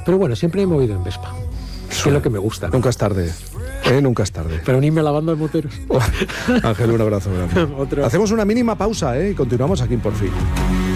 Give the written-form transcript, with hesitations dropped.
Pero bueno, siempre he movido en Vespa, que es lo que me gusta. Nunca es tarde. Nunca es tarde. Pero unirme a la banda de moteros. Ángel, un abrazo grande. Hacemos una mínima pausa y continuamos aquí en Por Fin.